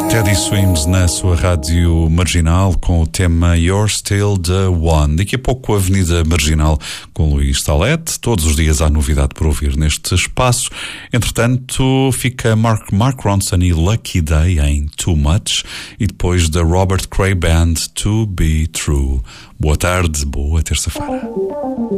Teddy Swims na sua rádio Marginal com o tema You're Still the One. Daqui a pouco a Avenida Marginal com Luís Salete. Todos os dias há novidade para ouvir neste espaço. Entretanto, fica Mark Ronson e Lucky Day em Too Much e depois da Robert Cray Band To Be True. Boa tarde, boa terça-feira.